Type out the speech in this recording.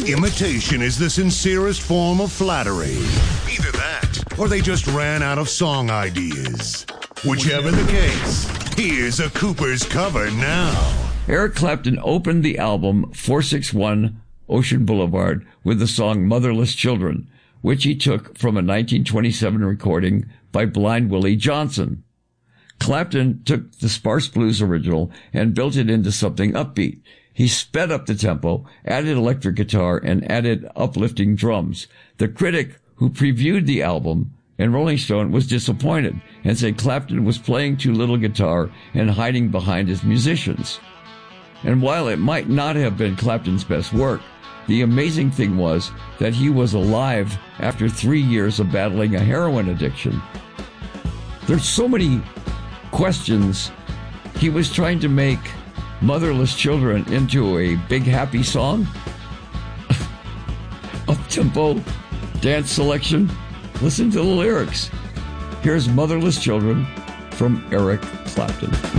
Imitation is the sincerest form of flattery. Either that, or they just ran out of song ideas. Whichever the case, here's a Cooper's cover now. Eric Clapton opened the album 461 Ocean Boulevard with the song Motherless Children, which he took from a 1927 recording by Blind Willie Johnson. Clapton took the Sparse Blues original and built it into something upbeat. He sped up the tempo, added electric guitar, and added uplifting drums. The critic who previewed the album in Rolling Stone was disappointed and said Clapton was playing too little guitar and hiding behind his musicians. And while it might not have been Clapton's best work, the amazing thing was that he was alive after 3 years of battling a heroin addiction. There's so many questions. He was trying to make Motherless Children into a big happy song? Up-tempo dance selection? Listen to the lyrics. Here's Motherless Children from Eric Clapton.